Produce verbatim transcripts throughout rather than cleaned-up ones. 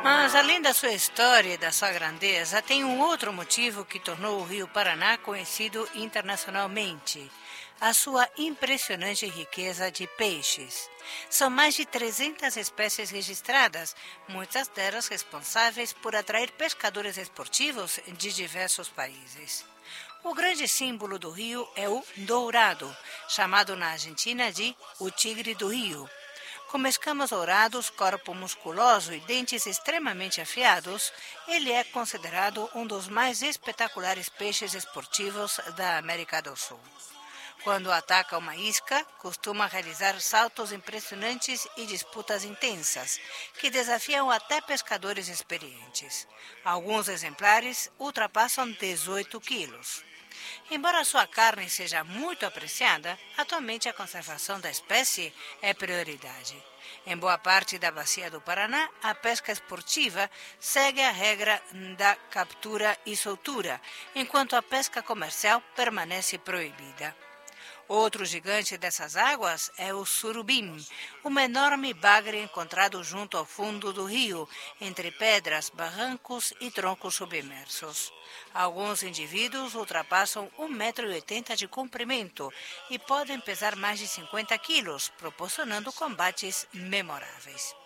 Mas, além da sua história e da sua grandeza, tem um outro motivo que tornou o Rio Paraná conhecido internacionalmente: a sua impressionante riqueza de peixes. São mais de trezentas espécies registradas, muitas delas responsáveis por atrair pescadores esportivos de diversos países. O grande símbolo do rio é o dourado, chamado na Argentina de o tigre do rio. Com escamas dourados, corpo musculoso e dentes extremamente afiados, ele é considerado um dos mais espetaculares peixes esportivos da América do Sul. Quando ataca uma isca, costuma realizar saltos impressionantes e disputas intensas, que desafiam até pescadores experientes. Alguns exemplares ultrapassam dezoito quilos. Embora sua carne seja muito apreciada, atualmente a conservação da espécie é prioridade. Em boa parte da bacia do Paraná, a pesca esportiva segue a regra da captura e soltura, enquanto a pesca comercial permanece proibida. Outro gigante dessas águas é o surubim, uma enorme bagre encontrado junto ao fundo do rio, entre pedras, barrancos e troncos submersos. Alguns indivíduos ultrapassam um metro e oitenta de comprimento e podem pesar mais de cinquenta quilos, proporcionando combates memoráveis.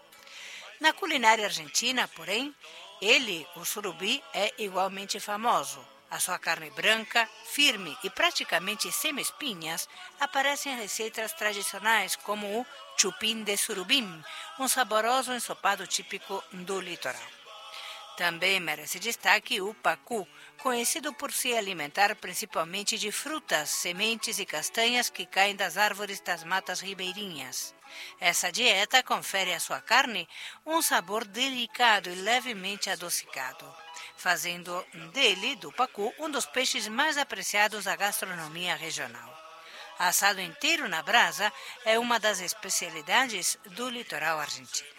Na culinária argentina, porém, ele, o surubi, é igualmente famoso. A sua carne branca, firme e praticamente sem espinhas aparece em receitas tradicionais como o chupim de surubim, um saboroso ensopado típico do litoral. Também merece destaque o pacu, conhecido por se alimentar principalmente de frutas, sementes e castanhas que caem das árvores das matas ribeirinhas. Essa dieta confere à sua carne um sabor delicado e levemente adocicado, fazendo dele, do pacu, um dos peixes mais apreciados da gastronomia regional. Assado inteiro na brasa é uma das especialidades do litoral argentino.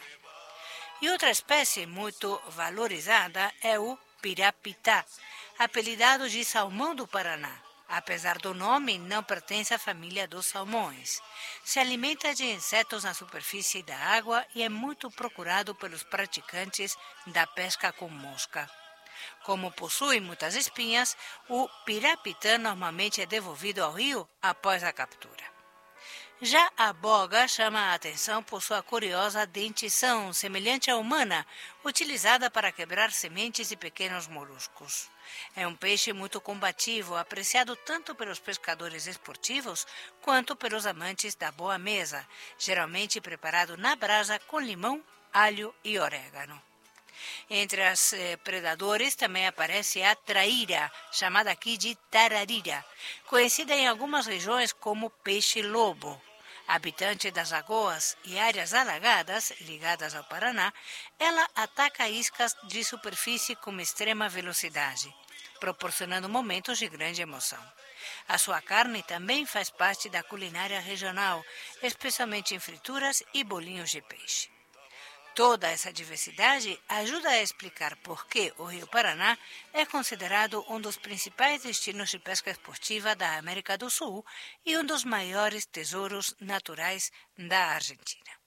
E outra espécie muito valorizada é o pirapitá, apelidado de salmão do Paraná. Apesar do nome, não pertence à família dos salmões. Se alimenta de insetos na superfície da água e é muito procurado pelos praticantes da pesca com mosca. Como possui muitas espinhas, o pirapitã normalmente é devolvido ao rio após a captura. Já a boga chama a atenção por sua curiosa dentição, semelhante à humana, utilizada para quebrar sementes e pequenos moluscos. É um peixe muito combativo, apreciado tanto pelos pescadores esportivos quanto pelos amantes da boa mesa, geralmente preparado na brasa com limão, alho e orégano. Entre os eh, predadores também aparece a traíra, chamada aqui de tararira, conhecida em algumas regiões como peixe-lobo. Habitante das lagoas e áreas alagadas ligadas ao Paraná, ela ataca iscas de superfície com extrema velocidade, proporcionando momentos de grande emoção. A sua carne também faz parte da culinária regional, especialmente em frituras e bolinhos de peixe. Toda essa diversidade ajuda a explicar por que o Rio Paraná é considerado um dos principais destinos de pesca esportiva da América do Sul e um dos maiores tesouros naturais da Argentina.